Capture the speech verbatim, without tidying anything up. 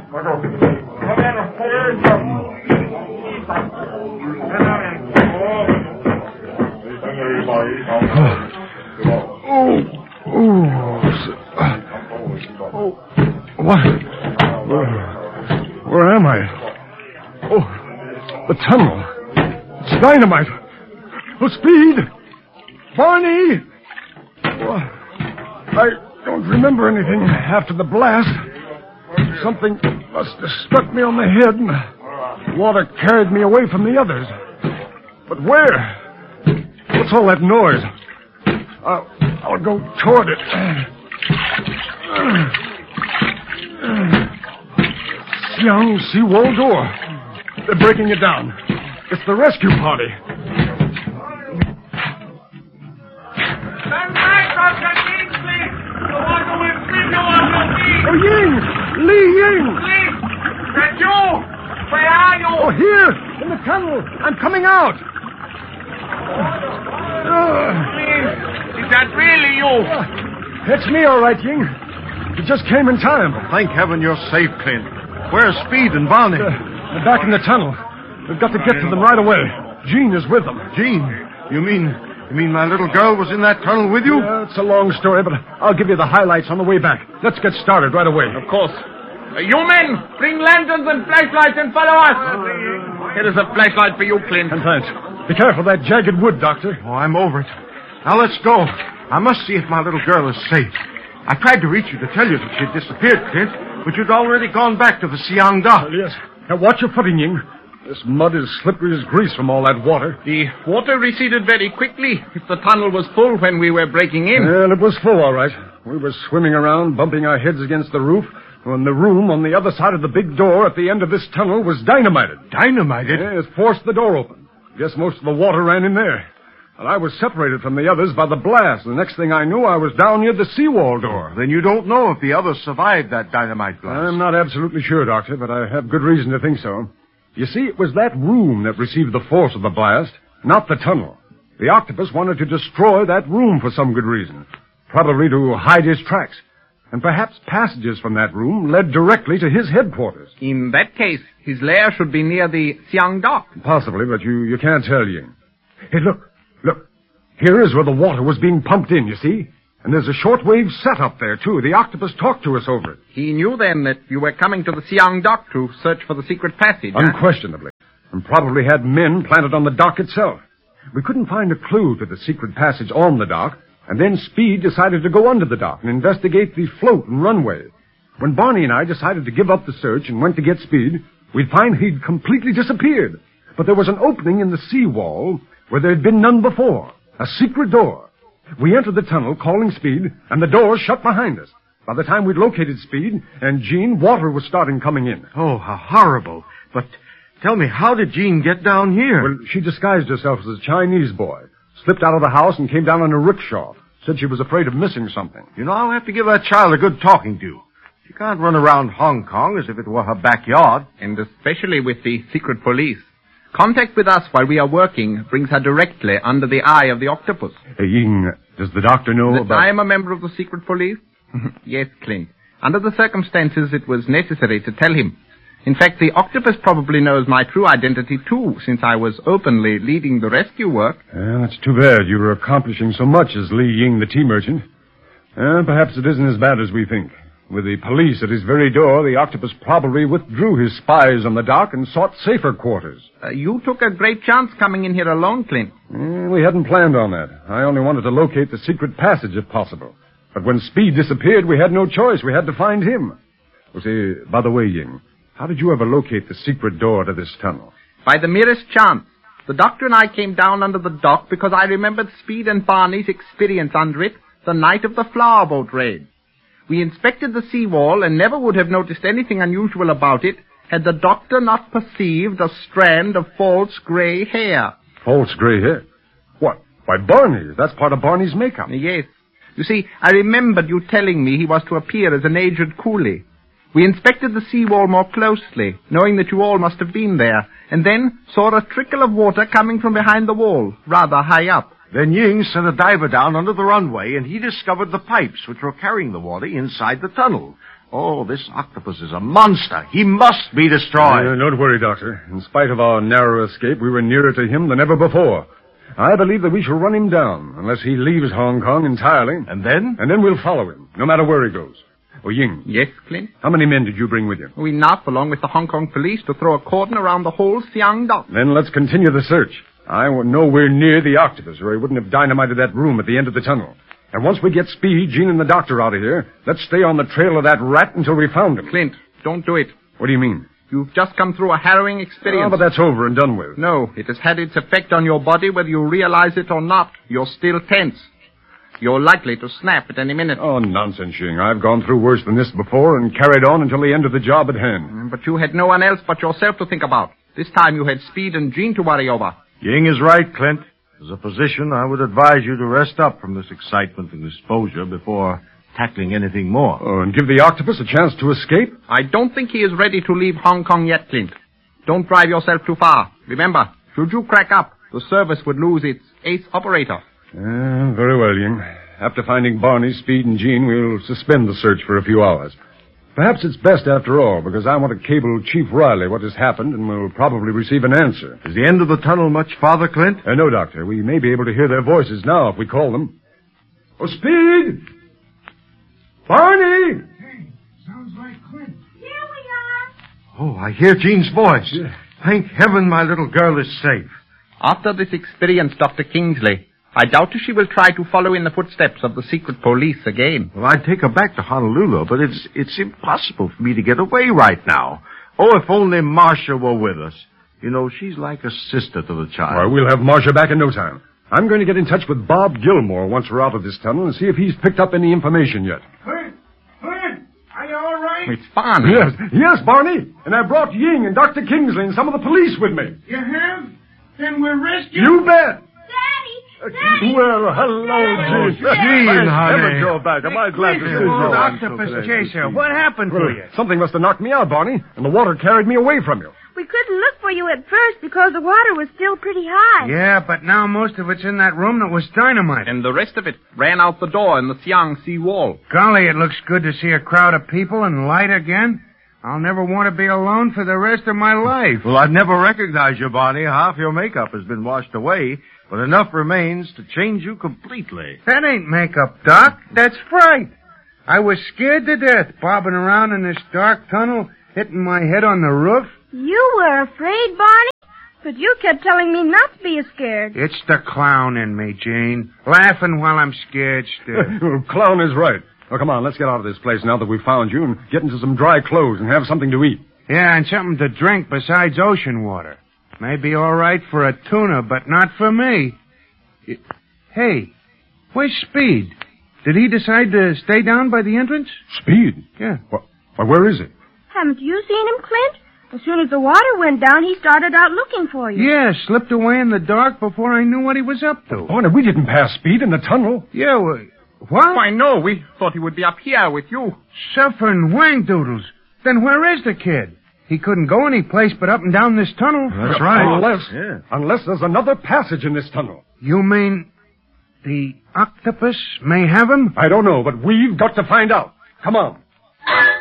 Oh, oh, oh, what? Where, where am I? Oh, the tunnel. It's dynamite. Oh, Speed! Barney! Oh, I don't remember anything after the blast. Something must have struck me on the head, and the water carried me away from the others. But where? What's all that noise? I'll, I'll go toward it. Young seawall door. They're breaking it down. It's the rescue party. Stand back, Doctor Kingsley! The water will sweep you off your feet! Oh, Ying! Li Ying! Lee! That's you! Where are you? Oh, here! In the tunnel! I'm coming out! Lee, is that really you? Uh, it's me, all right, Ying. You just came in time. Thank heaven you're safe, Clint. Where's Speed and Barney? Uh, they're back in the tunnel. We've got to get to them right away. Jean is with them. Jean? You mean... You mean my little girl was in that tunnel with you? Yeah, it's a long story, but I'll give you the highlights on the way back. Let's get started right away. Of course. Uh, you men, bring lanterns and flashlights and follow us. Here is a flashlight for you, Clint. And thanks. Be careful of that jagged wood, Doctor. Oh, I'm over it. Now let's go. I must see if my little girl is safe. I tried to reach you to tell you that she'd disappeared, Clint, but you'd already gone back to the Siang dock. Well, yes. Now watch your footing, Ying. This mud is slippery as grease from all that water. The water receded very quickly. If the tunnel was full when we were breaking in. Well, it was full, all right. We were swimming around, bumping our heads against the roof, when the room on the other side of the big door at the end of this tunnel was dynamited. Dynamited? Yeah, it forced the door open. Guess most of the water ran in there. And I was separated from the others by the blast. The next thing I knew, I was down near the seawall door. Then you don't know if the others survived that dynamite blast. I'm not absolutely sure, Doctor, but I have good reason to think so. You see, it was that room that received the force of the blast, not the tunnel. The octopus wanted to destroy that room for some good reason, probably to hide his tracks. And perhaps passages from that room led directly to his headquarters. In that case, his lair should be near the Siang dock. Possibly, but you, you can't tell, Ying. Hey, look, look. Here is where the water was being pumped in, you see? And there's a shortwave set up there, too. The octopus talked to us over it. He knew then that you were coming to the Siang dock to search for the secret passage. Unquestionably. Huh? And probably had men planted on the dock itself. We couldn't find a clue to the secret passage on the dock, and then Speed decided to go under the dock and investigate the float and runway. When Barney and I decided to give up the search and went to get Speed, we'd find he'd completely disappeared. But there was an opening in the seawall where there had been none before. A secret door. We entered the tunnel, calling Speed, and the door shut behind us. By the time we'd located Speed and Jean, water was starting coming in. Oh, how horrible. But tell me, how did Jean get down here? Well, she disguised herself as a Chinese boy, slipped out of the house and came down on a rickshaw. Said she was afraid of missing something. You know, I'll have to give that child a good talking to. She can't run around Hong Kong as if it were her backyard. And especially with the secret police. Contact with us while we are working brings her directly under the eye of the octopus. Hey, Ying, does the doctor know that about... I am a member of the secret police? Yes, Clint. Under the circumstances, it was necessary to tell him. In fact, the octopus probably knows my true identity, too, since I was openly leading the rescue work. Well, that's too bad. You were accomplishing so much as Li Ying, the tea merchant. Uh, perhaps it isn't as bad as we think. With the police at his very door, the octopus probably withdrew his spies on the dock and sought safer quarters. Uh, you took a great chance coming in here alone, Clint. Uh, we hadn't planned on that. I only wanted to locate the secret passage if possible. But when Speed disappeared, we had no choice. We had to find him. Well, see, by the way, Ying, how did you ever locate the secret door to this tunnel? By the merest chance. The doctor and I came down under the dock because I remembered Speed and Barney's experience under it the night of the flower boat raid. We inspected the seawall and never would have noticed anything unusual about it had the doctor not perceived a strand of false gray hair. False gray hair? What? Why, Barney. That's part of Barney's makeup. Yes. You see, I remembered you telling me he was to appear as an aged coolie. We inspected the seawall more closely, knowing that you all must have been there, and then saw a trickle of water coming from behind the wall, rather high up. Then Ying sent a diver down under the runway, and he discovered the pipes which were carrying the water inside the tunnel. Oh, this octopus is a monster. He must be destroyed. Uh, don't worry, Doctor. In spite of our narrow escape, we were nearer to him than ever before. I believe that we shall run him down, unless he leaves Hong Kong entirely. And then? And then we'll follow him, no matter where he goes. Oh, Ying. Yes, Clint? How many men did you bring with you? Enough, along with the Hong Kong police, to throw a cordon around the whole Siang dock. Then let's continue the search. I was nowhere near the octopus, or he wouldn't have dynamited that room at the end of the tunnel. And once we get Speed, Jean, and the doctor out of here, let's stay on the trail of that rat until we found him. Clint, don't do it. What do you mean? You've just come through a harrowing experience. Oh, but that's over and done with. No, it has had its effect on your body whether you realize it or not. You're still tense. You're likely to snap at any minute. Oh, nonsense, Ying. I've gone through worse than this before and carried on until the end of the job at hand. But you had no one else but yourself to think about. This time you had Speed and Jean to worry over. Ying is right, Clint. As a physician, I would advise you to rest up from this excitement and exposure before tackling anything more. Oh, and give the octopus a chance to escape? I don't think he is ready to leave Hong Kong yet, Clint. Don't drive yourself too far. Remember, should you crack up, the service would lose its ace operator. Uh, very well, Ying. After finding Barney, Speed, and Jean, we'll suspend the search for a few hours. Perhaps it's best after all, because I want to cable Chief Riley what has happened, and we'll probably receive an answer. Is the end of the tunnel much farther, Clint? Uh, no, Doctor. We may be able to hear their voices now if we call them. Oh, Speed! Barney! Hey, sounds like Clint. Here we are. Oh, I hear Jean's voice. Yeah. Thank heaven my little girl is safe. After this experience, Doctor Kingsley, I doubt if she will try to follow in the footsteps of the secret police again. Well, I'd take her back to Honolulu, but it's it's impossible for me to get away right now. Oh, if only Marcia were with us. You know, she's like a sister to the child. Well, we'll have Marcia back in no time. I'm going to get in touch with Bob Gilmore once we're out of this tunnel and see if he's picked up any information yet. Clint! Clint! Are you all right? It's Barney. Yes, yes, Barney. And I brought Ying and Doctor Kingsley and some of the police with me. You have? Then we're rescued. You bet. Daddy! Daddy! Well, hello, Jean. Jean, honey. Never go back. Am I glad to see you? Old octopus chaser. What happened to Well, you? something must have knocked me out, Barney, and the water carried me away from you. We couldn't look for you at first because the water was still pretty high. Yeah, but now most of it's in that room that was dynamite. And the rest of it ran out the door in the Siang Sea wall. Golly, it looks good to see a crowd of people and light again. I'll never want to be alone for the rest of my life. Well, I'd never recognize you, Barney. Half your makeup has been washed away, but enough remains to change you completely. That ain't makeup, Doc. That's fright. I was scared to death bobbing around in this dark tunnel, hitting my head on the roof. You were afraid, Barney? But you kept telling me not to be scared. It's the clown in me, Jane. Laughing while I'm scared still. Clown is right. Oh, come on, let's get out of this place now that we've found you and get into some dry clothes and have something to eat. Yeah, and something to drink besides ocean water. May be all right for a tuna, but not for me. It... Hey, where's Speed? Did he decide to stay down by the entrance? Speed? Yeah. Why, why where is he? Haven't you seen him, Clint? As soon as the water went down, he started out looking for you. Yeah, slipped away in the dark before I knew what he was up to. Oh, no, we didn't pass Speed in the tunnel. Yeah, well, what? Why, no, we thought he would be up here with you. Suffering wang doodles. Then where is the kid? He couldn't go any place but up and down this tunnel. That's right. Unless, Yeah. unless there's another passage in this tunnel. You mean the octopus may have him? I don't know, but we've got to find out. Come on.